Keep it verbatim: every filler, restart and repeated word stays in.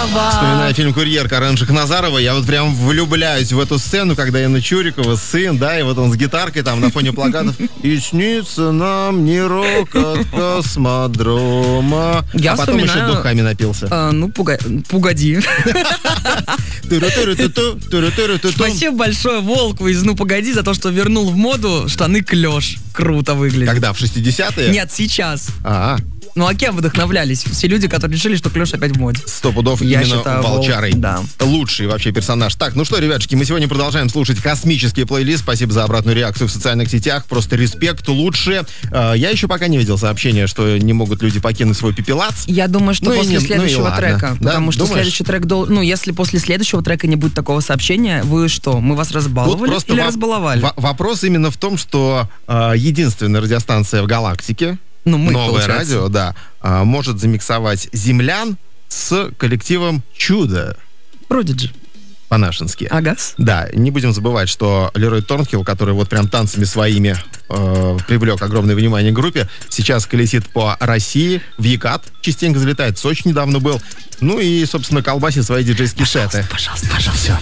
Чурикова. Вспоминая фильм «Курьер» Карен Шахназарова, я вот прям влюбляюсь в эту сцену, когда Яна Чурикова, сын, да, и вот он с гитаркой там на фоне плакатов. И снится нам не рок от космодрома. Я а потом вспоминаю... еще духами напился. А, ну, пуга... погоди. Спасибо большое Волку из «Ну, погоди» за то, что вернул в моду штаны клеш. Круто выглядит. Когда, в шестидесятые? Нет, сейчас. А, Ну, а кем вдохновлялись? Все люди, которые решили, что клеш опять в моде. сто пудов Я именно считаю, Волчарой. Волк, да. Лучший вообще персонаж. Так, ну что, ребятушки, мы сегодня продолжаем слушать космический плейлист. Спасибо за обратную реакцию в социальных сетях. Просто респект, лучше. Э, я еще пока не видел сообщения, что не могут люди покинуть свой пепелац. Я думаю, что Ну и после не- ну и следующего ладно. трека. Да, Потому что думаешь? следующий трек дол... Ну, если после следующего трека не будет такого сообщения, вы что, мы вас разбаловали или во- разбаловали? во- вопрос именно в том, что э, единственная радиостанция в галактике, Ну, мы, новое получается. радио, да, э, может замиксовать землян с коллективом «Чудо» Продиджи. по-нашенски. Агас. Да, не будем забывать, что Лерой Торнхилл, который вот прям танцами своими э, привлек огромное внимание группе, сейчас колесит по России, в Екат частенько залетает, в Сочи недавно был, ну и, собственно, колбасит свои диджейские сеты. Пожалуйста, пожалуйста.